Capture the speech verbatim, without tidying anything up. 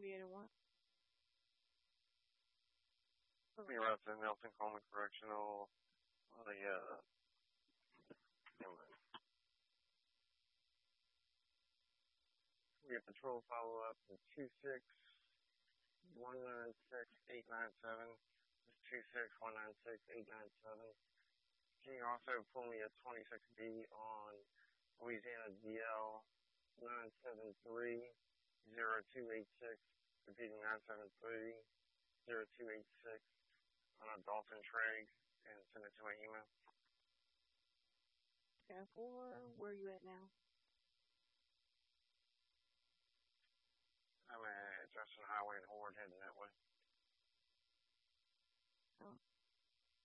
We had one. We were at the Nelson Coleman Correctional. On the, uh, never mind. We have patrol follow up to two six one nine six eight nine seven. two six one nine six eight nine seven. Can you also pull me a twenty-six B on Louisiana D L nine seven three zero two eight six, repeating nine seven three zero two eight six on a Dalton Trey, and send it to my email. ten four, where are you at now? I'm at Justin Highway and Horde heading that way.